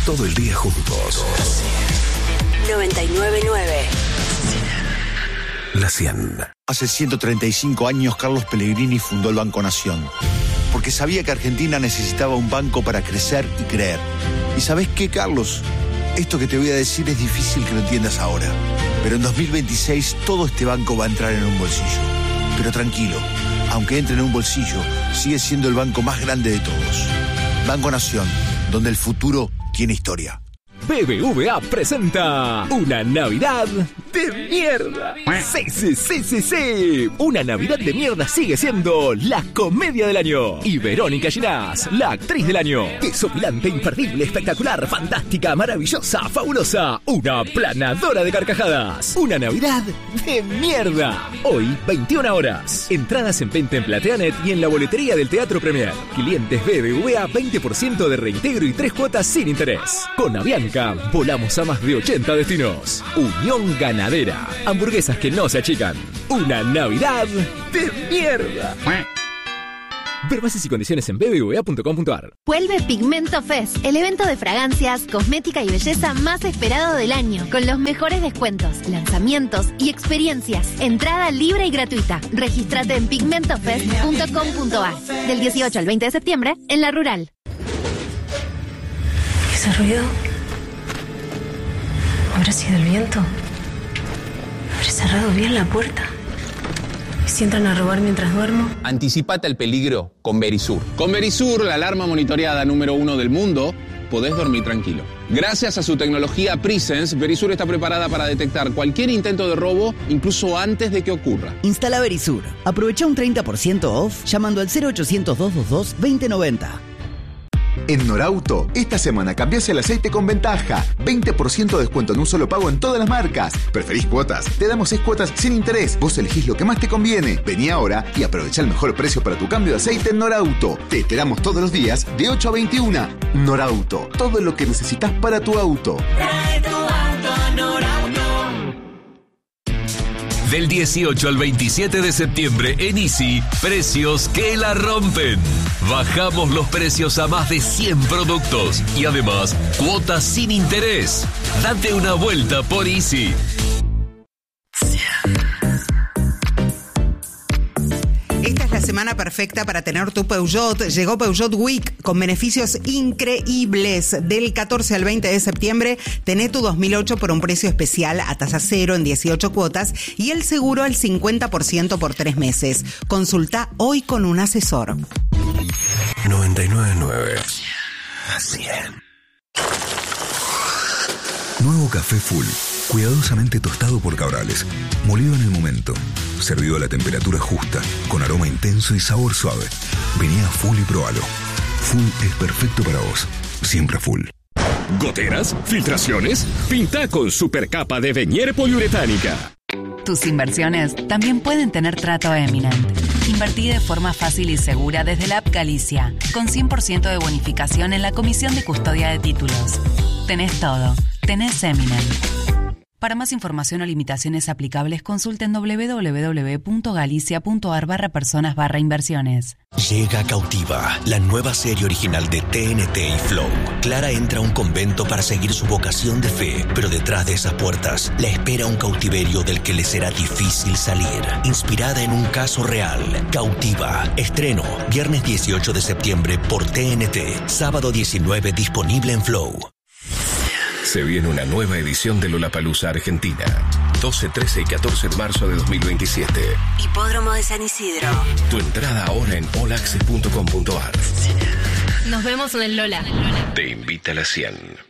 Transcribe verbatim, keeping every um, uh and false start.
todo el día juntos. noventa y nueve punto nueve. La cien. Hace ciento treinta y cinco años Carlos Pellegrini fundó el Banco Nación, porque sabía que Argentina necesitaba un banco para crecer y creer. ¿Y sabés qué, Carlos? Esto que te voy a decir es difícil que lo entiendas ahora, pero en dos mil veintiséis todo este banco va a entrar en un bolsillo. Pero tranquilo, aunque entre en un bolsillo, sigue siendo el banco más grande de todos. Banco Nación, donde el futuro tiene historia. B B V A presenta una Navidad de mierda. Sí, sí, sí, sí, sí. Una Navidad de mierda sigue siendo la comedia del año. Y Verónica Ginás, la actriz del año. Desopilante, imperdible, espectacular, fantástica, maravillosa, fabulosa. Una planadora de carcajadas. Una Navidad de mierda. Hoy, veintiuna horas. Entradas en venta en Plateanet y en la boletería del Teatro Premier. Clientes B B V A, veinte por ciento de reintegro y tres cuotas sin interés. Con Avianca volamos a más de ochenta destinos. Unión Ganadera. Hamburguesas que no se achican. Una Navidad de mierda. Ver bases y condiciones en b b v a punto com punto a r. Vuelve Pigmento Fest, el evento de fragancias, cosmética y belleza más esperado del año, con los mejores descuentos, lanzamientos y experiencias. Entrada libre y gratuita. Regístrate en pigmento fest punto com punto a r. Del dieciocho al veinte de septiembre, en La Rural. ¿Ese ruido? ¿Habrá sido el viento? ¿Habré cerrado bien la puerta? ¿Y si entran a robar mientras duermo? Anticipate al peligro con Verisur. Con Verisur, la alarma monitoreada número uno del mundo, podés dormir tranquilo. Gracias a su tecnología Presence, Verisur está preparada para detectar cualquier intento de robo, incluso antes de que ocurra. Instala Verisur. Aprovecha un treinta por ciento off llamando al cero ochocientos, doscientos veintidós, veinte noventa. En Norauto, esta semana cambiás el aceite con ventaja. veinte por ciento de descuento en un solo pago en todas las marcas. ¿Preferís cuotas? Te damos seis cuotas sin interés. Vos elegís lo que más te conviene. Vení ahora y aprovecha el mejor precio para tu cambio de aceite en Norauto. Te esperamos todos los días de ocho a veintiuna. Norauto, todo lo que necesitas para tu auto. Trae tu auto a Norauto. Del dieciocho al veintisiete de septiembre en Easy, precios que la rompen. Bajamos los precios a más de cien productos y además cuotas sin interés. Date una vuelta por Easy. Esta es la semana perfecta para tener tu Peugeot. Llegó Peugeot Week con beneficios increíbles. Del catorce al veinte de septiembre, tené tu dos mil ocho por un precio especial a tasa cero en dieciocho cuotas y el seguro al cincuenta por ciento por tres meses. Consulta hoy con un asesor. noventa y nueve punto nueve. A cien. Nuevo café Full. Cuidadosamente tostado por Cabrales. Molido en el momento. Servido a la temperatura justa. Con aroma intenso y sabor suave. Vení a Full y probalo. Full es perfecto para vos. Siempre Full. ¿Goteras? ¿Filtraciones? Pinta con supercapa de Venier poliuretánica. Tus inversiones también pueden tener trato Eminent. Invertí de forma fácil y segura desde la app Galicia, con cien por ciento de bonificación en la comisión de custodia de títulos. Tenés todo. Tenés Eminent. Para más información o limitaciones aplicables, consulten doble u doble u doble u punto galicia punto a r barra personas barra inversiones. Llega Cautiva, la nueva serie original de T N T y Flow. Clara entra a un convento para seguir su vocación de fe, pero detrás de esas puertas la espera un cautiverio del que le será difícil salir. Inspirada en un caso real, Cautiva. Estreno, viernes dieciocho de septiembre por T N T. Sábado diecinueve, disponible en Flow. Se viene una nueva edición de Lollapalooza Argentina. doce, trece y catorce de marzo de dos mil veintisiete. Hipódromo de San Isidro. Tu entrada ahora en all access punto com punto a r. Nos vemos en el Lola. Te invita a la cien.